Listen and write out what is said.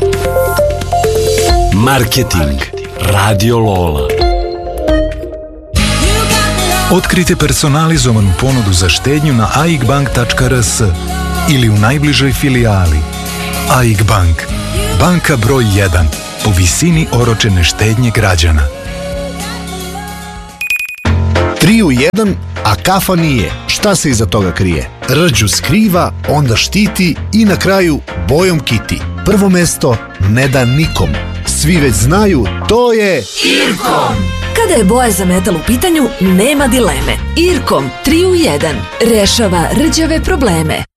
Marketing Radio Lola. Otkrite personalizovanu ponudu za štednju na aigbank.rs ili u najbližoj filijali. AIG Bank. Banka broj 1 po visini oročene štednje građana. 3 u 1, a kafa nije. Šta se iza toga krije? Rđu skriva, onda štiti i na kraju bojom kiti. Prvo mesto ne da nikom. Svi već znaju, to je Irkom. Kada je boja za metal u pitanju, nema dileme. Irkom 3 u 1 rešava rđave probleme.